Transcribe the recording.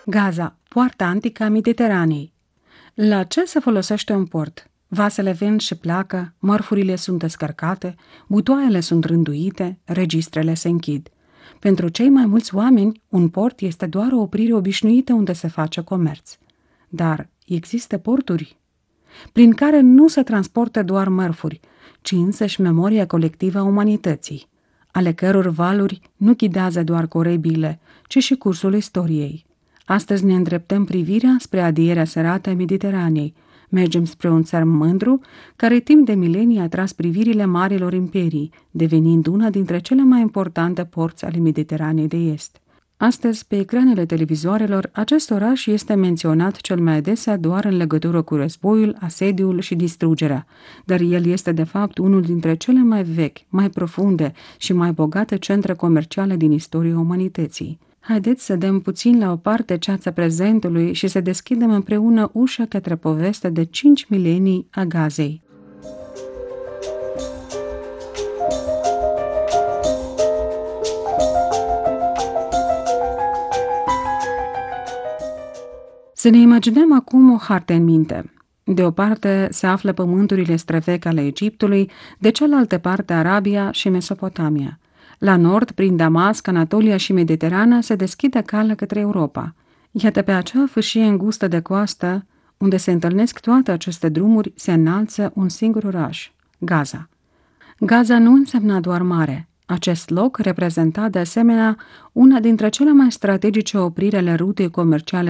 Gaza, poarta antică a Mediteranei. La ce se folosește un port? Vasele vin și pleacă, mărfurile sunt descărcate, butoaiele sunt rânduite, registrele se închid. Pentru cei mai mulți oameni, un port este doar o oprire obișnuită unde se face comerț. Dar există porturi prin care nu se transportă doar mărfuri, ci însăși memoria colectivă a umanității, ale căror valuri nu ghidează doar corebiile, ci și cursul istoriei. Astăzi ne îndreptăm privirea spre adierea sărată a Mediteranei. Mergem spre un țăr mândru, care timp de milenii a tras privirile marilor imperii, devenind una dintre cele mai importante porți ale Mediteranei de Est. Astăzi, pe ecranele televizoarelor, acest oraș este menționat cel mai adesea doar în legătură cu războiul, asediul și distrugerea, dar el este de fapt unul dintre cele mai vechi, mai profunde și mai bogate centre comerciale din istoria umanității. Haideți să dăm puțin la o parte ceața prezentului și să deschidem împreună ușa către povestea de 5 milenii a Gazei. Să ne imaginăm acum o hartă în minte. De o parte se află pământurile străvechi ale Egiptului, de cealaltă parte Arabia și Mesopotamia. La nord, prin Damasc, Anatolia și Mediterana, se deschide calea către Europa. Iată, pe acea fâșie îngustă de coastă, unde se întâlnesc toate aceste drumuri, se înalță un singur oraș, Gaza. Gaza nu însemna doar mare. Acest loc reprezenta de asemenea una dintre cele mai strategice opriri ale rutei comerciale